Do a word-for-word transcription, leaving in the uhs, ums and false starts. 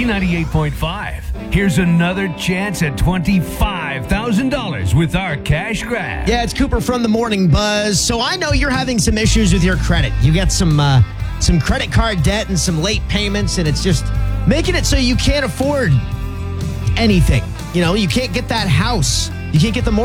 ninety-eight point five. Here's another chance at twenty-five thousand dollars with our cash grab. Yeah, it's Cooper from the Morning Buzz. So I know you're having some issues with your credit. You got some uh, some credit card debt and some late payments, and it's just making it so you can't afford anything. You know, you can't get that house. You can't get the mortgage.